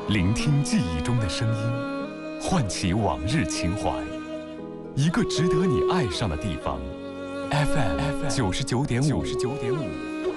聆听记忆中的声音，唤起往日情怀。一个值得你爱上的地方。FM 99.5。